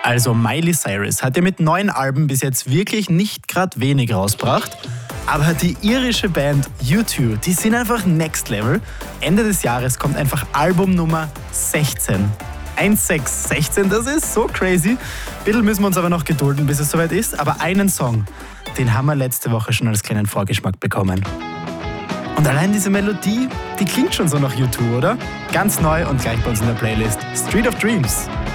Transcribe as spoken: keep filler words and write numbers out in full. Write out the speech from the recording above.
Also Miley Cyrus hat ja mit neun Alben bis jetzt wirklich nicht gerade wenig rausgebracht. Aber die irische Band U zwei, die sind einfach next level. Ende des Jahres kommt einfach Album Nummer sechzehn. eins sechs sechzehn, das ist so crazy. Ein bisschen müssen wir uns aber noch gedulden, bis es soweit ist. Aber einen Song, den haben wir letzte Woche schon als kleinen Vorgeschmack bekommen. Und allein diese Melodie, die klingt schon so nach U zwei, oder? Ganz neu und gleich bei uns in der Playlist. Street of Dreams.